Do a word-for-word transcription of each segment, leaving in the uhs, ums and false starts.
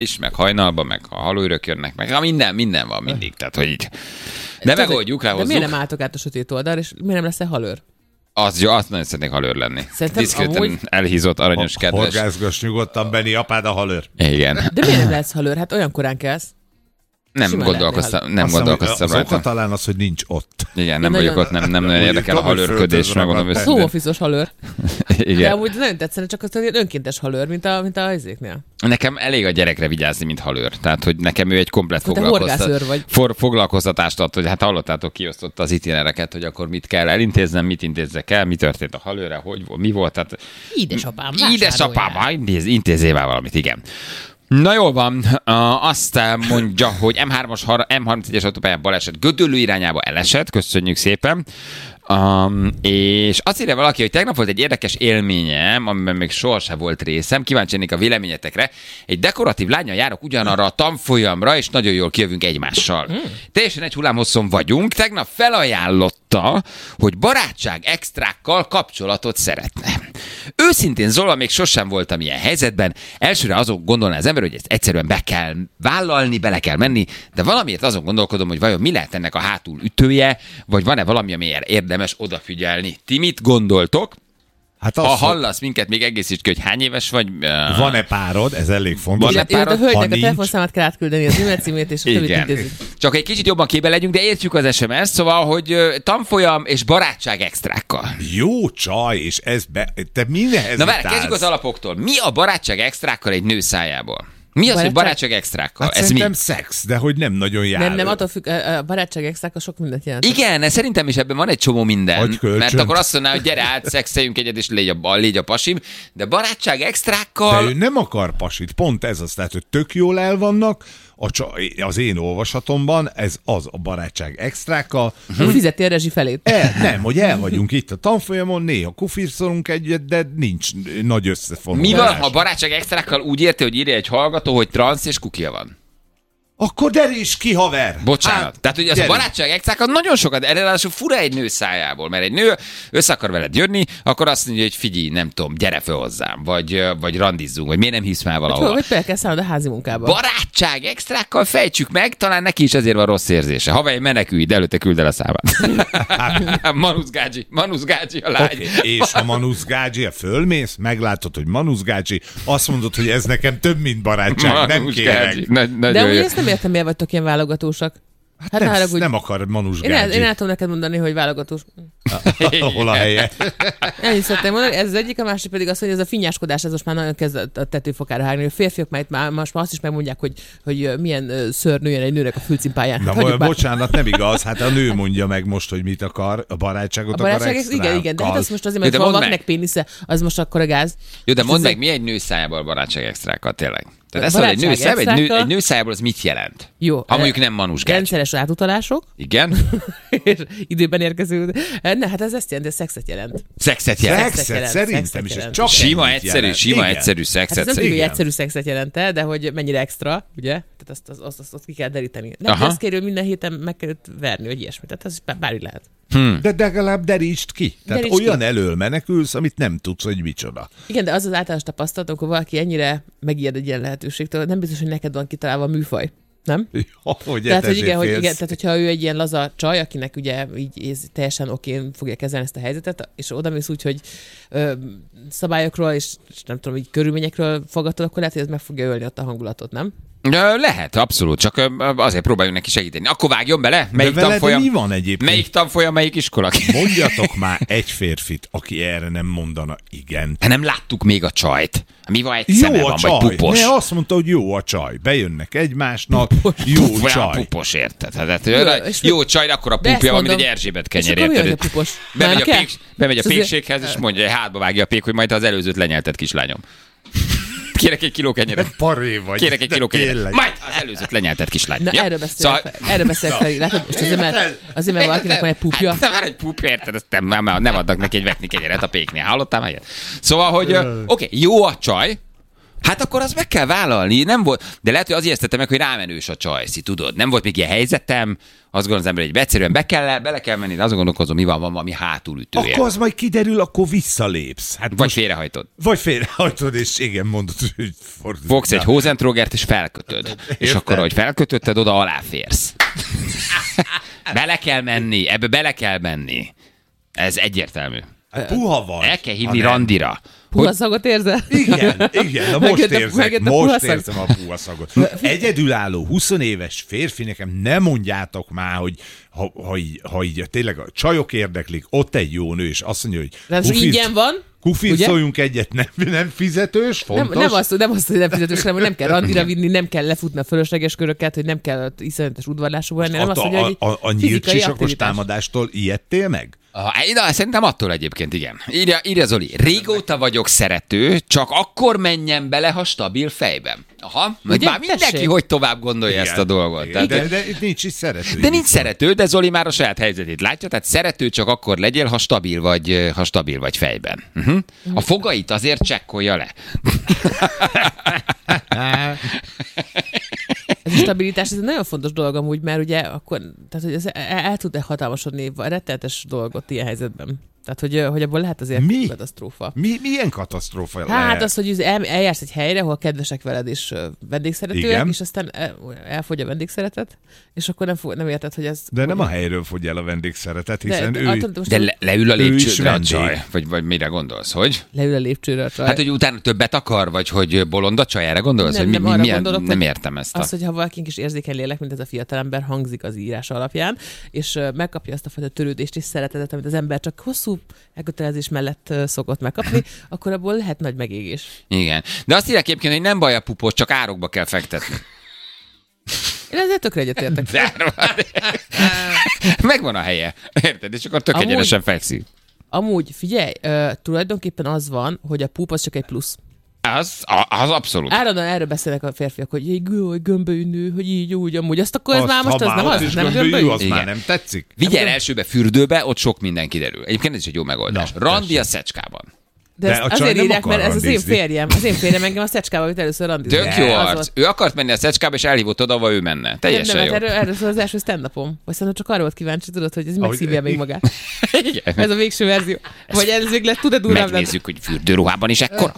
és meg hajnalban, meg a halőrök jönnek, meg minden, minden van mindig, tehát hogy így. De megoldjuk, lehozzuk. De miért nem álltok át a sötét oldal, és miért nem lesz-e halőr? Az jó, azt nagyon szeretnék halőr lenni. Diszkréten amúgy... elhízott, aranyos, kedves. Horgászgass nyugodtan, Benni, apád a halőr. Igen. De miért nem lesz halőr? Hát olyan korán kelsz. Nem gondolkoztam, nem gondolkoztam rajta. Az oka talán az, hogy nincs ott. Igen, nem vagyok ott, nem, nem nagyon érdekel a halőrködés, megmondom őszintén. Home office-os halőr. Igen. De amúgy nagyon tetszene, csak az önkéntes halőr, mint a, mint a izéknél. Nekem elég a gyerekre vigyázni, mint halőr. Tehát, hogy nekem ő egy komplet foglalkoztat... vagy. For, foglalkoztatást ad, hogy hát hallottátok, kiosztotta az itinereket, hogy akkor mit kell elintéznem, mit intézzek el, mi történt a halőrre, hogy mi volt. Tehát... Édesapám, Édesapám, intéz, intézzél valamit, igen. Na jól van, uh, azt mondja, hogy em hármas, em harmincegyes autópályán baleset Gödöllő irányába elesett, köszönjük szépen. Um, és azt írja valaki, hogy tegnap volt egy érdekes élményem, amiben még sohasem volt részem, kíváncsi lennék a véleményetekre. Egy dekoratív lánnyal járok ugyanarra a tanfolyamra, és nagyon jól kijövünk egymással. Hmm. Teljesen egy hullámhosszon vagyunk, tegnap felajánlotta, hogy barátság extrákkal kapcsolatot szeretne. Őszintén Zola, még sosem voltam ilyen helyzetben, elsőre azon gondolná az ember, hogy ezt egyszerűen be kell vállalni, bele kell menni, de valamiért azon gondolkodom, hogy vajon mi lehet ennek a hátul ütője, vagy van-e valami, amiért érdemes odafigyelni. Ti mit gondoltok? Hát ha hallasz minket, még egészíts ki, hogy hány éves vagy. Uh... Van-e párod? Ez elég fontos. Van-e párod? A hölgynek a telefonszámát kell átküldeni, az e-mail címét, és a többit intézzük. Csak egy kicsit jobban képbe legyünk, de értjük az es em es-t, szóval, hogy tanfolyam és barátság extrákkal. Jó csaj, és ez be... Te mindenhez Na várj, kezdjük az alapoktól. Mi a barátság extrákkal egy nő szájából? Mi az, barátság? Hogy barátság extrákkal? Hát ez szerintem mi? Szex, de hogy nem nagyon jár. Nem, nem, attól függ, a barátság extrákkal sok mindent jelent. Igen, szerintem is ebben van egy csomó minden. Mert akkor azt mondaná, hogy gyere át, szexeljünk egyet, és légy a, légy a pasim. De barátság extrákkal... De ő nem akar pasit, pont ez az, tehát, hogy tök jól el vannak, az én olvasatomban ez az a barátság extrákkal. Uh-huh. Fizeti a rezsi felét. El, nem, hogy el vagyunk itt a tanfolyamon, néha kufirszolunk egyet, de nincs nagy összefonulás. Mi van, ha a barátság extrákkal úgy érti, hogy írja egy hallgató, hogy transz és kukia van? Akkor deríts ki, haver! Bocsánat. Hát, tehát, hogy az a barátság extrákkal nagyon sokat, erre ráadásul fura egy nő szájából, mert egy nő össze akar veled jönni, akkor azt mondja, hogy figyelj, nem tudom, gyere föl hozzám, vagy, vagy randizzunk, vagy miért nem hisz már valahol. Vagy például kell szállnod a házi munkába. Barátság extrákkal fejtsük meg, talán neki is ezért van rossz érzése. Haver, menekülj, de előtte küld el a számát. Manusz Gágyi, Manusz Gágyi a lány. Okay. És ha Manusz Gágyi fölmész, meglátod, hogy Manusz Gágyi, azt mondod, hogy ez nekem több, mint barátság, Manusz nem kérek. Nagy, de úgy ezt nem értem, miért vagytok ilyen válogatósak. Hát, hát nem, haragudj. Nem akar Manus Gágyi. Én el, én el tudom neked mondani, hogy válogatós. Hol a helye? Ennyit szeretném mondani, ez az egyik, a másik pedig az, hogy ez a finnyáskodás, ez most már nagyon kezd a tetőfokára hágni. A férfiak már, már most már azt is megmondják, hogy, hogy milyen szőr nőjen egy nőnek a fülcimpáján. Na, hát, bocsánat, nem igaz. Hát a nő mondja meg most, hogy mit akar, a barátságot a barátság, akar igen, igen, de hát az most azért, mert van valakinek pénisze, az most akkor a gáz. Jó, de mondd meg, mi egy nő szájából a barátság extrákkal tényleg? Tehát ez egy nő, szájából, egy, nő, egy nő szájából az mit jelent? Jó. Ha mondjuk nem Manus Gágyi. Rendszeres átutalások. Igen. És időben érkező. Ne, hát ez ezt jelenti, ez szexet jelent. Szexet jelent. Szexet, szexet szerintem szexet is. Ez csak sima, egyszerű, jelent. sima, igen. egyszerű szexet. Hát ez nem tudja, hogy egyszerű szexet jelent, de hogy mennyire extra, ugye? Tehát azt, azt, azt, azt, azt ki kell deríteni. De ezt kérül minden héten meg kell verni, hogy ilyesmi. Tehát ez bármi lehet. Hmm. De legalább derítsd ki. Tehát derítsd olyan ki. Elől menekülsz, amit nem tudsz, hogy micsoda. Igen, de az az általános tapasztalat, amikor valaki ennyire megijed egy ilyen lehetőségtől, nem biztos, hogy neked van kitalálva a műfaj. Nem? Ja, hogy tehát, hogy igen, hogy igen, tehát hogyha ő egy ilyen laza csaj, akinek ugye így teljesen okén fogja kezelni ezt a helyzetet, és odamész úgy, hogy ö, szabályokról és, és nem tudom, így körülményekről fogadtad, akkor lehet, hogy ez meg fogja ölni ott a hangulatot, nem? Lehet, abszolút, csak azért próbáljunk neki segíteni. Akkor vágjon bele? Melyik de tanfolyam? Mi van egyébként? Melyik tanfolyam, melyik iskola? Mondjatok már egy férfit, aki erre nem mondana igen. Hát nem láttuk még a csajt. Mi van, egy szeme jó van, a csaj. vagy pupos? Ne, azt mondta, hogy jó a csaj. Bejönnek egymásnak, pupos. Jó Puf, csaj. Pupos, érted? Hát, jó, jó csaj, akkor a pupja van, mint egy Erzsébet kenyer, érted? Bemegy a, pék, bemegy a pékséghez, és mondja, hogy hátba vágja a pék, hogy majd az előzőt lenyelted, kislányom. Kérek egy kiló kenyeret. Paré vagy. Kérek egy kiló kenyeret. Majd az előzőt lenyelted, kislány. Na, ja? erről beszélek. Szóval... Erről beszélek fel. Látod, most azért, mert, azért, mert valakinek van egy pupja. Hát, már egy pupja, érted? Ezt nem, nem, nem adnak neki egy vetni kenyeret a péknél. Hallottál már ilyet? Szóval, hogy oké, okay, jó a csaj, Hát akkor azt meg kell vállalni, nem volt, de lehet, hogy azért értettem meg, hogy rámenős a csajszi, tudod, nem volt még ilyen helyzetem, azt gondolom az ember, hogy egyszerűen be kell, bele kell menni, de azon gondolkozom, mi van, van valami hátulütője. Akkor az majd kiderül, akkor visszalépsz. Hát Vagy most... félrehajtod. Vagy félrehajtod, és igen, mondod, hogy fordítod. Fogsz egy hózentrogert, és felkötöd. És akkor, ahogy felkötötted, oda aláférsz. Bele kell menni, ebbe bele kell menni. Ez egyértelmű. Hát puha vagy. El kell hívni Ha nem. randira. Puhaszagot érzel? Igen, igen, na most Megjött a- érzek, megjött a most puhaszag. érzem a puhaszagot. Egyedülálló, húsz éves férfi, nekem nem mondjátok már, hogy ha, ha, így, ha így tényleg a csajok érdeklik, ott egy jó nő, és azt mondja, hogy De csak ingyen van. kufincoljunk egyet, nem, nem fizetős, Nem, fontos. nem, azt, nem azt, hogy nem fizetős, hanem hogy nem kell randira vinni, nem kell lefutni a fölösleges köröket, hogy nem kell ott iszonyatos udvarlásúban lenni, nem a, azt mondja, a, hogy a, a nyílt fizikai sisakos aktivitás. támadástól ijedtél meg? Ah, na, szerintem attól egyébként, igen. Írja, írja Zoli, régóta vagyok szerető, csak akkor menjen bele, ha stabil fejben. Aha, Ugye? már mindenki Tessék. hogy tovább gondolja Igen, ezt a dolgot. igen, Tehát, de, de itt nincs is szerető. de nincs szerető, de Zoli már a saját helyzetét látja, tehát szerető csak akkor legyél, ha stabil vagy, ha stabil vagy fejben. Uh-huh. A fogait azért csekkolja le. Ez a stabilitás, ez egy nagyon fontos dolog amúgy, mert ugye akkor, tehát hogy ez el, el tud-e hatalmasodni rettenetes dolgot ilyen helyzetben. Tehát, hogy, hogy abból lehet azért Mi? katasztrófa. Mi, milyen katasztrófa Hát lehet? az, hogy el, eljársz egy helyre, ahol kedvesek veled és ö, vendégszeretőek, Igen. és aztán el, elfogy a vendégszeretet, és akkor nem, fog, nem érted, hogy ez... De nem hogy, a helyről fogy el a vendégszeretet, de, hiszen de, ő... attól, most De le, leül a Ő is lépcsőre a vendég. csaj? Vagy, vagy mire gondolsz, hogy? leül a lépcsőre a csaj. Hát, hogy utána többet akar, vagy hogy bolond a csaj, erre gondolsz? Nem, hogy mi, nem mi, arra milyen, gondolok, nem hogy értem ezt. Az, A... hogyha valakink is érzékeny lélek, mint ez a fiatalember, hangzik az írás alapján, és ö, megkapja azt a fajta törődést és szeretetet, amit az ember csak hosszú elkötelezés mellett ö, szokott megkapni, akkor abból lehet nagy megégés. Igen. De azt írják egyébként, hogy nem baj a pupos, csak árokba kell fektetni. Én ezzel tökre egyetértek. Megvan a helye. Érted? És akkor tök Amúgy- egyenesen fekszik. Amúgy, figyelj, ö, tulajdonképpen az van, hogy a púp az csak egy plusz. Az, a- az abszolút. Állandóan erről beszélnek a férfiak, hogy egy gő, hogy gömbölyű nő, hogy így, úgy, amúgy. Azt akkor ez Azt, már most ha az nem ott az, is nem gömbölyű, gömbölyű. az Igen. már nem tetszik. Vigyel Nem- elsőbe fürdőbe, ott sok minden kiderül. Egyébként ez is egy jó megoldás. Na, Randi a szecskában. De, De ezt a csaj azért nem írják, akar mert ez az én randizni. férjem. Az én férjem engem a szecskába vitt először randizni. Tök jó Az arc. volt. Ő akart menni a szecskába, és elhívott oda, ahova ő menne. Nem, Teljesen nem, jó. hát erről, erről szól az első stand-upom. Vagy szerintem csak arra volt kíváncsi, tudod, hogy ez Ahogy- megszívja még magát. Igen. Ez a végső verzió. Vagy ez még lesz, tud-e durvább lenni? Megnézzük, hogy fürdőruhában is ekkora.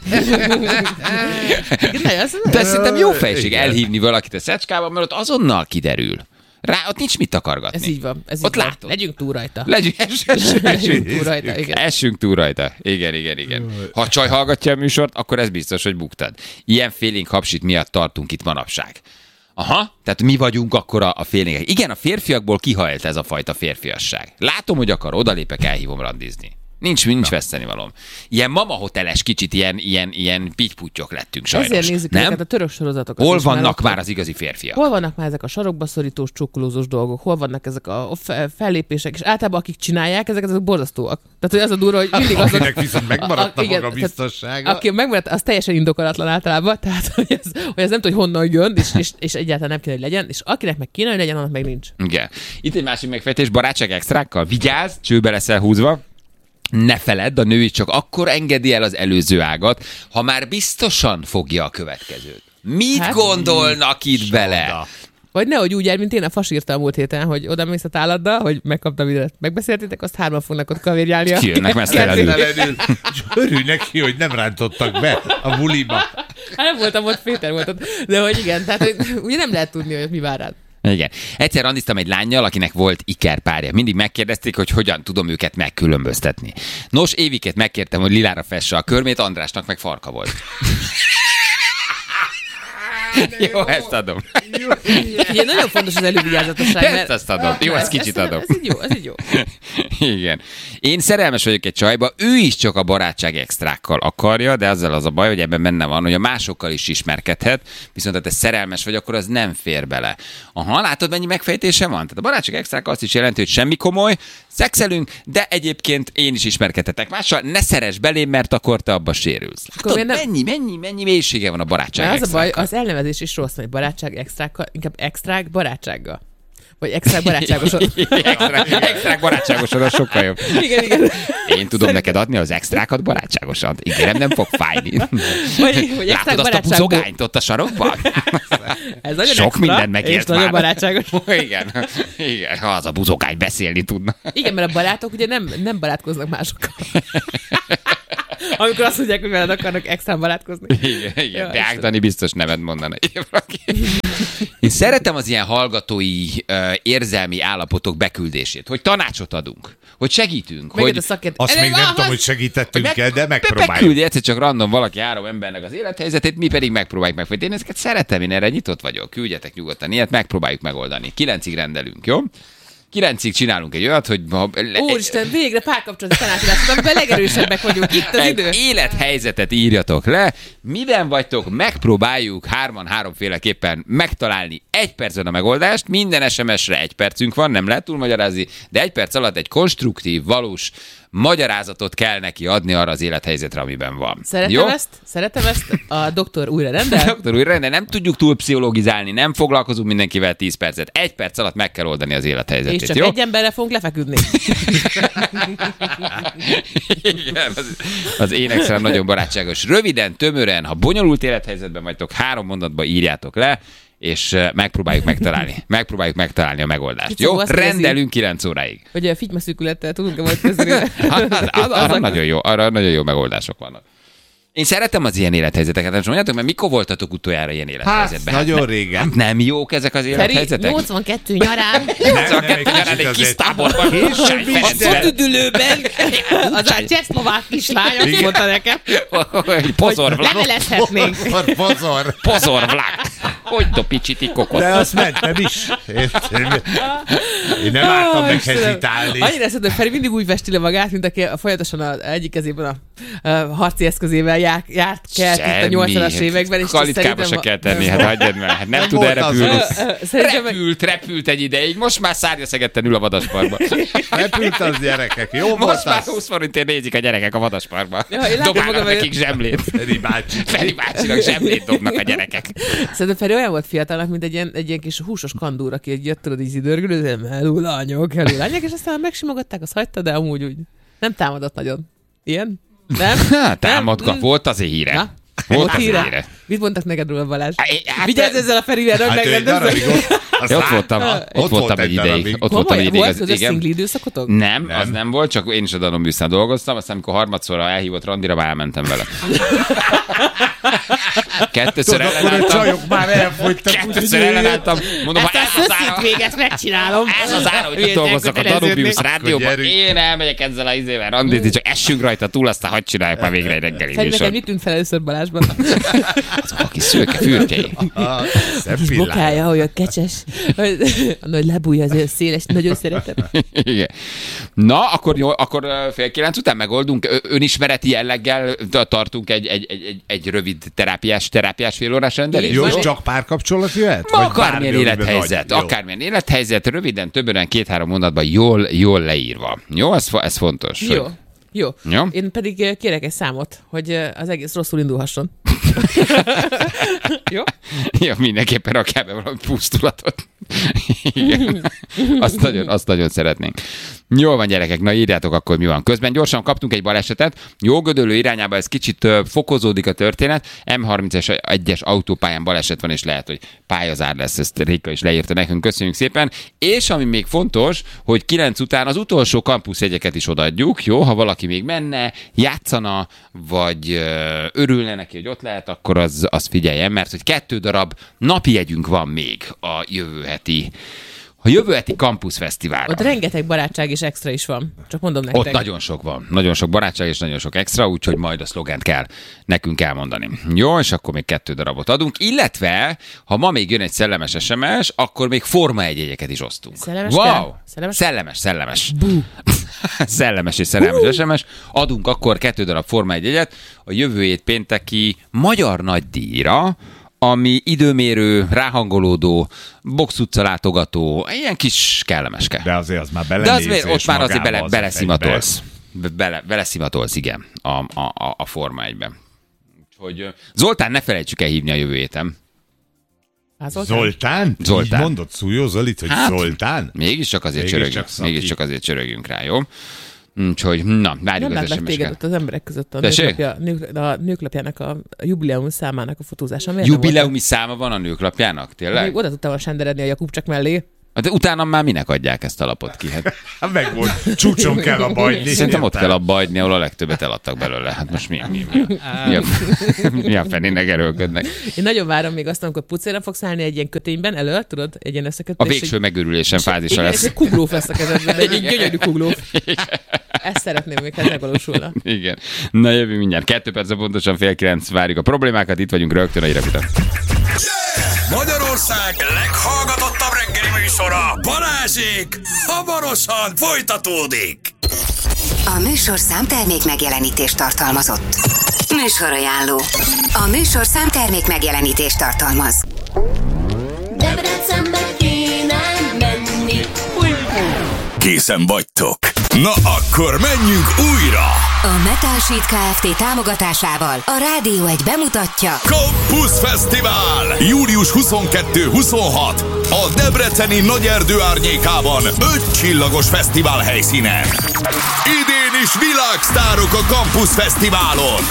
Ne, az, De szerintem jó fejség Igen. elhívni valakit a szecskába, mert ott azonnal kiderül. Rá, ott nincs mit takargatni. ez így van. Ez Ott így van. látod. Legyünk túl rajta. Legyünk, essünk, Legyünk túl rajta, igen. essünk túl rajta. Igen, igen, igen. Ha a csaj hallgatja a műsort, akkor ez biztos, hogy buktad. Ilyen félénk hapsit miatt tartunk itt manapság. Aha, tehát mi vagyunk akkor a, a félénkek. Igen, a férfiakból kihajlt ez a fajta férfiasság. Látom, hogy akar, odalépek, elhívom randizni. Nincs, nincs vesztenivalom. Ilyen mama hoteles kicsit, ilyen, ilyen, ilyen pittyputtyok lettünk sajnos. Ezért nézzük nem? ezeket a török sorozatokat. Hol is, mert vannak ott- már az igazi férfiak? Hol vannak már ezek a sarokba szorítós, csokkolózós dolgok? Hol vannak ezek a fe- fellépések? És általában akik csinálják, ezek azok borzasztóak. Tehát, hogy az a durva, hogy mindig azok... Akinek viszont megmaradt a, igen, maga tehát biztossága. Aki megmaradt, az teljesen indokolatlan általában, tehát hogy ez, hogy ez nem tudja, hogy honnan jön, és, és, és egyáltalán nem kéne, hogy legyen, és akinek meg kéne, hogy legyen, annak meg nincs. Igen. Itt egy másik megfejtés, barátság extrákkal. Vigyázz, csőbe leszel húzva. Ne feledd, a nő is csak akkor engedi el az előző ágat, ha már biztosan fogja a következőt. Mit Hát, gondolnak itt bele? Csoda. Vagy nehogy úgy jár, mint én a fasírta a múlt héten, hogy oda mész a táladdal, hogy megkaptam ide. Megbeszéltétek, azt hárman fognak ott kavérjálni. a- Kijönnek mesztelenül. Mesztelenül. Örülj neki, hogy nem rántottak be a buliba. Hát nem voltam ott, Péter volt ott. De hogy igen, tehát hogy, ugye nem lehet tudni, hogy mi vár rád. Igen. Egyszer randiztam egy lánnyal, akinek volt ikerpárja. Mindig megkérdezték, hogy hogyan tudom őket megkülönböztetni. Nos, Éviket megkértem, hogy lilára fesse a körmét, Andrásnak meg farka volt. Jó, ezt adom. Ugye nagyon fontos az elővigyázatosság, Ezt mert... azt adom. Jó, ezt kicsit adom. Ez így jó, ez így jó. Igen. Én szerelmes vagyok egy csajba, ő is csak a barátság extrákkal akarja, de azzal az a baj, hogy ebben benne van, hogy a másokkal is ismerkedhet, viszont ha te szerelmes vagy, akkor az nem fér bele. Aha, látod, mennyi megfejtése van? Tehát a barátság extrák azt is jelenti, hogy semmi komoly, szexelünk, de egyébként én is ismerkedhetek mással, ne szeress belém, mert akkor te abba sérülsz. Látod, miért nem- mennyi, mennyi, mennyi mélysége van a barátság Mert az a baj, extrákkal? az elnevezés is rossz, hogy barátság extrákkal, inkább extrák barátsággal. Vagy extra barátságosan. extra, extra barátságosan, az sokkal jobb. Igen, igen. Én tudom neked adni az extrákat barátságosan. Ígérem, nem fog fájni. Vagy, vagy Látod azt a buzogányt ott a sarokban? Ez nagyon Sok extra, mindent megért és nagyon már. barátságos. Igen, igen, ha az a buzogány beszélni tudna. Igen, mert a barátok ugye nem, nem barátkoznak másokkal. Amikor azt mondják, hogy veled akarnak extrán barátkozni. Igen, igen. Ja, De Ágdani biztos nevet mondana. Én szeretem az ilyen hallgatói uh, érzelmi állapotok beküldését, hogy tanácsot adunk, hogy segítünk. Megad Hogy a szakért... Azt még nem tudom, hogy segítettünk el, de megpróbáljuk. Megküldi egyszer csak random valaki három embernek az élethelyzetét, mi pedig megpróbáljuk megfogni. Én ezeket szeretem, én erre nyitott vagyok. Küldjetek nyugodtan ilyet, megpróbáljuk megoldani. Kilencig rendelünk, jó? Kilencig csinálunk egy olyat, hogy... Úristen, végre párkapcsolati tanácsadást, amiben legerősebbek vagyunk. Itt az egy idő. élethelyzetet írjatok le, miben vagytok, megpróbáljuk hárman háromféleképpen megtalálni egy percben a megoldást, minden es em es-re egy percünk van, nem lehet túlmagyarázni, de egy perc alatt egy konstruktív, valós magyarázatot kell neki adni arra az élethelyzetre, amiben van. Szeretem Jó? ezt, szeretem ezt, a doktor újra rendel. Doktor újra, de nem tudjuk túl pszichológizálni, nem foglalkozunk mindenkivel tíz percet. Egy perc alatt meg kell oldani az élethelyzetét, És csak jó? egy emberre fogunk lefeküdni. Igen, az, az én extra nagyon barátságos. Röviden, tömören, ha bonyolult élethelyzetben vagytok, három mondatba írjátok le, és megpróbáljuk megtalálni. Megpróbáljuk megtalálni a megoldást. Kicsit Jó? azt kérdezi, Rendelünk kilenc óráig. Hogy a fitymaszűkülettel tudunk-e majd közülni? Az, az, arra, nagyon jó, arra nagyon jó megoldások vannak. Én szeretem az ilyen élethelyzeteket, nem mondjátok, mert mikor voltatok utoljára ilyen élethelyzetben? Hát, nagyon ne- régen. Hát nem jók ezek az Feri, élethelyzetek? nyolcvankettő nyarán, nyolcvankettő nem, nyarán egy kicsit kis azért- táborban. Később is, a Ferencben. fotüdülőben, az a csehszlovák kislány azt mondta nekem, Hogy pozor vlak. levelezhetnénk. Pozor, pozor. Pozor vlak. Hogy dopicsiti kokot. De azt mentem is. Érted? Én nem álltam meghezitálni. Annyira szerintem Feri mindig úgy festi le magát, mint aki a- folyamatosan a egyik kezében a, a harci eszközével járt, járt kelt itt a nyolcvanas években. És Kalitkába se kell tenni, hát hagyjad meg. Hát nem tud volt erre az repülni. az. Szerintem meg- Repült, repült egy ideig, most már szárnyaszegetten ül a vadasparkban. Repült az gyerekek. Jó volt Most már az. húsz forintért nézik a gyerekek a vadasparkban. Ja, én látom Dobálnak magam elé. nekik zsemlét. Feri bácsi. Feri bácsinak zsemlét dobnak a gyerekek. Szerintem Feri olyan volt fiatalnak, mint egy ilyen, egy ilyen kis húsos kandúr, aki egy jött, tudod, így idörgülő, hello lányok, hello lányok, és aztán megsimogatták, az hagyta, de amúgy úgy nem támadott nagyon. Ilyen? Nem? Hát, támadka, Nem? volt azért híre. Na? Volt Volt azért híre? híre. Mit mondtak neked róla, Balázs? Há, hát- Vigyázz ezzel a Ferivel, hogy Hát ő egy darabig megrendezzel. ott. Én ott aztán- voltam, ott, ott voltam volt egy egy ideig. darabig. Ott voltam egy Komoly, ideig. volt az- közös igen. szingli időszakotok? Nem, Nem. az nem volt, csak én is a Danubiusznál dolgoztam, aztán amikor harmadszorra elhívott randira, már elmentem vele. Kettőször Tudod, akkor a ellenálltam. csajok már elfogytak. Kettőször úgyhogy- ellenálltam. Mondom, ha Ezt ez a az ára, szösszit még ezt megcsinálom. ez az ára, hogy Hülyét itt dolgozzak a elköteleződni. Danubius rádióban. gyerünk. Én elmegyek ezzel az izével randizni, csak essünk rajta túl, aztán hadd csináljuk már végre egy reggeli Feri, neked műsort. mit tűnt fel először Balázsban? Azok a kis szőke fürkei. Ah, szebb Kis pillány. bokája, olyan kecses. A nagy lebúja, az széles, nagyon szeretem. Igen. Na, akkor jó, akkor ö, fél kilenc után megoldunk. Ö, Önismereti jelleggel t- tartunk egy, egy, egy, egy, egy rövid terápiás, terápiás félórás rendelést. Jó, Van egy- csak párkapcsolat jöhet? Ma Vagy akármilyen bármi, amiben élethelyzet, vagy? Jó. akármilyen élethelyzet, röviden, többen, két-három mondatban jól, jól leírva. Jó, ez, fo- ez fontos. Jó. Hogy- Jó. Jó? Én pedig eh, kérek egy számot, hogy eh, az egész rosszul indulhasson. Jó? Ja, mindenképpen rakjál be valami pusztulatot. Igen. Azt nagyon, azt nagyon szeretnénk. Jól van, gyerekek, na írjátok akkor, mi van. Közben gyorsan kaptunk egy balesetet. Jó Gödöllő irányába ez kicsit ö, fokozódik a történet. em harmincas autópályán baleset van, és lehet, hogy pályazár lesz. Ezt Réka is leírta nekünk. Köszönjük szépen. És ami még fontos, hogy kilenc után az utolsó kampuszjegyeket is odaadjuk. Jó, ha valaki még menne, játszana, vagy ö, örülne neki, hogy ott lehet, akkor az, az figyeljen, mert hogy kettő darab napi jegyünk van még a jövő heti a jövő heti Campus Fesztiválra. Ott rengeteg barátság és extra is van. Csak mondom nektek. Ott nagyon sok van. Nagyon sok barátság és nagyon sok extra, úgyhogy majd a szlogent kell nekünk elmondani. Jó, és akkor még kettő darabot adunk. Illetve, ha ma még jön egy szellemes es em es, akkor még forma egyegyeket is osztunk. Szellemes wow! kell? Szellemes? Szellemes, szellemes. Szellemes és szerelmes es em es. Adunk akkor kettő darab forma egyegyet a jövő hét pénteki magyar nagydíjra, ami időmérő, ráhangolódó, box utca látogató, ilyen kis kellemeske. De azért az már De az belenézés még, ott már azért bele, magába az beleszimatolsz. Bele, beleszimatolsz, igen, a, a, a, a Forma egyben. Úgyhogy ö, Zoltán, ne felejtsük el hívni a jövő héten. Zoltán? Zoltán? Zoltán. Így mondod Szújó Zolit, hogy hát, Zoltán? Mégiscsak azért Mégis csörögjünk. csak Mégiscsak azért csörögjünk rá, jó? Úgyhogy, na, várjuk Nem az látlak téged ott es em es-eket. az emberek között a Tessék? nőklapja, nők, a nőklapjának a jubileum számának a fotózása. Miért nem Jubileumi száma van a nőklapjának, volt? tényleg? Még oda tudtam senderedni a Jakubcsak mellé. De utána már minek adják ezt a lapot ki? Hát, Hát meg volt, csúcson kell a bajni. szerintem ott kell abba hagyni, ahol a legtöbbet eladtak belőle. Hát most mi, mi, mi, mi, a, mi a fenének erőlködnek? Én nagyon várom még azt, amikor pucéra fogsz állni egy ilyen kötényben elő, tudod, egy ilyen összekötés. A végső megőrülésen fázisa igen, és lesz. egy kuglóf lesz a kezedben, egy ilyen gyönyörű kuglóf. Ezt szeretném, még ez megvalósulna. Igen. Na jövő mindjárt. Kettő perc, pontosan fél kilenc, várjuk a problémákat, itt vagyunk rögtön a hírek után. Magyarország leghallgatottabb reggeli műsora, Balázsék, hamarosan folytatódik. A műsor számtermék megjelenítést tartalmazott. Műsorajánló. A műsor számtermék megjelenítést tartalmaz. Debrecenbe kéne menni. Készen vagytok? Na akkor menjünk újra! A Metal Sheet Kft. Támogatásával a Rádió egy bemutatja Campus Fesztivál! július huszonkettő-huszonhat a debreceni Nagyerdő árnyékában öt csillagos fesztivál helyszínen. Idén is világsztárok a Campus Fesztiválon.